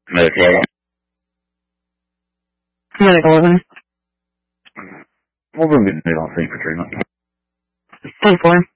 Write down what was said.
Medical. Medical 11. We'll go get it on thing for treatment. 10-4.